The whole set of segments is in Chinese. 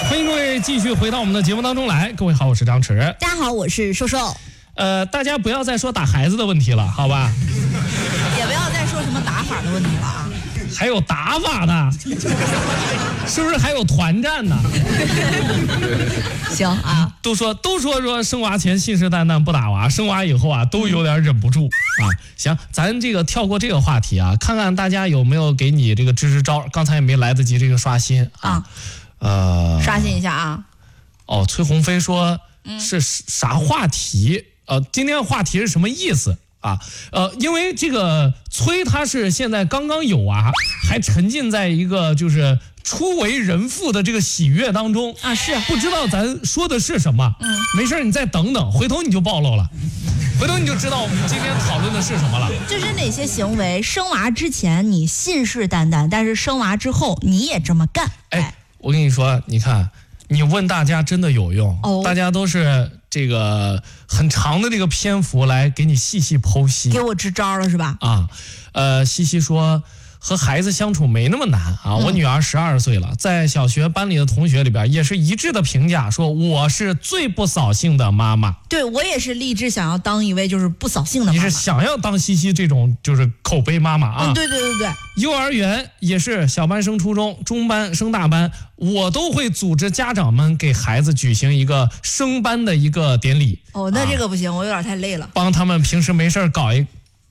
欢迎各位继续回到我们的节目当中来。各位好，我是张弛。 大家好，我是瘦瘦。 大家不要再说打孩子的问题了，好吧？ 也不要再说什么打法的问题了啊。 还有打法的，是不是还有团战呢？ 行啊， 都说生娃前信誓旦旦不打娃，生娃以后啊都有点忍不住啊。行，咱这个跳过这个话题啊，看看大家有没有给你这个支招。刚才也没来得及这个刷新啊。 刷新一下啊。 哦，崔鸿飞说是啥话题？今天话题是什么意思？因为这个崔他是现在刚刚有啊，还沉浸在一个就是初为人父的这个喜悦当中啊，是不知道咱说的是什么。没事你再等等，回头你就暴露了，回头你就知道我们今天讨论的是什么了。 就是哪些行为生娃之前你信誓旦旦，但是生娃之后你也这么干。 我跟你说，你看你问大家真的有用，大家都是这个很长的这个篇幅来给你细细剖析， 给我支招了是吧？ 西西说和孩子相处没那么难啊，我女儿12岁了，在小学班里的同学里边也是一致的评价，说我是最不扫兴的妈妈。 对，我也是立志想要当一位就是不扫兴的妈妈。 你是想要当西西这种就是口碑妈妈啊？ 对。 幼儿园也是小班升初中，中班升大班，我都会组织家长们给孩子举行一个升班的一个典礼。 那这个不行，我有点太累了。 帮他们平时没事搞一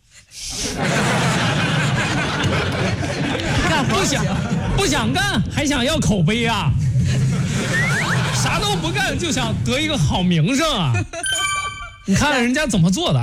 不想干还想要口碑啊？啥都不干就想得一个好名声啊？你看人家怎么做的。